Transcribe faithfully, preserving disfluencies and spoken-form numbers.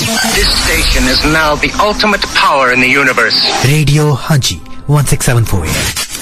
This station is now the ultimate power in the universe. Radio Haji one six seven four A M.